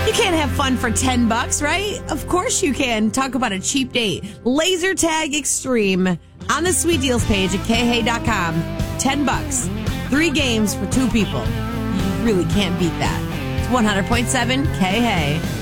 You can't have fun for $10, right? Of course you can. Talk about a cheap date. Laser Tag Extreme on the Sweet Deals page at KHEY.com. $10. 3 games for 2 people. You really can't beat that. It's 100.7 KHEY.